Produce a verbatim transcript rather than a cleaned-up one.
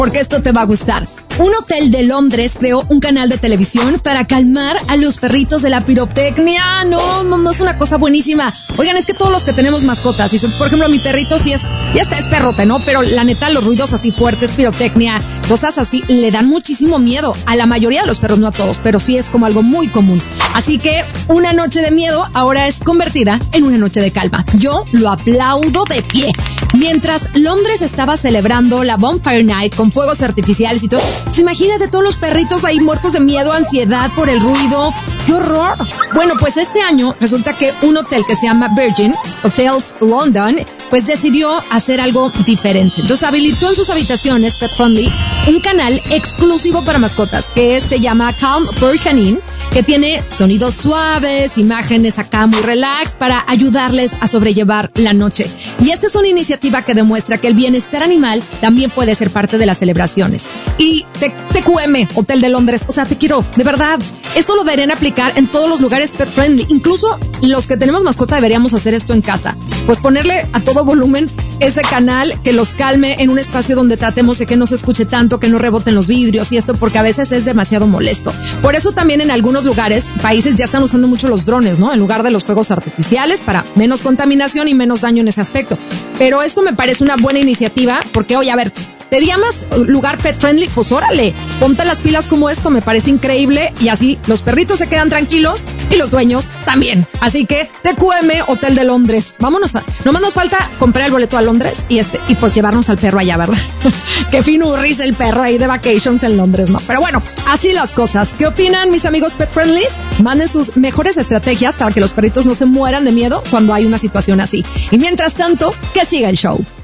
porque esto te va a gustar. Un hotel de Londres creó un canal de televisión para calmar a los perritos de la pirotecnia. No, no, no es una cosa buenísima. Oigan, es que todos los que tenemos mascotas, y so, por ejemplo, mi perrito sí es, ya está, es perrote, ¿no? Pero la neta, los ruidos así fuertes, pirotecnia, cosas así, le dan muchísimo miedo. A la mayoría de los perros, no a todos, pero sí es como algo muy común. Así que una noche de miedo ahora es convertida en una noche de calma. Yo lo aplaudo de pie. Mientras Londres estaba celebrando la Bonfire Night con fuegos artificiales y todo, pues imagínate todos los perritos ahí muertos de miedo, ansiedad por el ruido. ¡Qué horror! Bueno, pues este año resulta que un hotel que se llama Virgin Hotels London, pues decidió hacer algo diferente. Entonces habilitó en sus habitaciones Pet Friendly un canal exclusivo para mascotas que se llama Calm for Canine, que tiene sonidos suaves, imágenes acá muy relax para ayudarles a sobrellevar la noche. Y esta es una iniciativa que demuestra que el bienestar animal también puede ser parte de las celebraciones. Y T Q M, Hotel de Londres, o sea, te quiero, de verdad, esto lo deberían aplicar en todos los lugares pet friendly. Incluso los que tenemos mascota deberíamos hacer esto en casa. Pues ponerle a todo volumen ese canal que los calme en un espacio donde tratemos de que no se escuche tanto, que no reboten los vidrios y esto, porque a veces es demasiado molesto. Por eso también en algunos lugares, países ya están usando mucho los drones, ¿no? En lugar de los fuegos artificiales para menos contaminación y menos daño en ese aspecto. Pero esto me parece una buena iniciativa porque, oye, a ver, ¿te llamas lugar pet friendly? Pues órale, ponte las pilas como esto, me parece increíble y así los perritos se quedan tranquilos y los dueños también. Así que T Q M Hotel de Londres, vámonos a, nomás nos falta comprar el boleto a Londres y este, y pues llevarnos al perro allá, ¿verdad? Qué finurris el perro ahí de vacations en Londres, ¿no? Pero bueno, así las cosas. ¿Qué opinan mis amigos pet friendlies? Manden sus mejores estrategias para que los perritos no se mueran de miedo cuando hay una situación así. Y mientras tanto, que siga el show.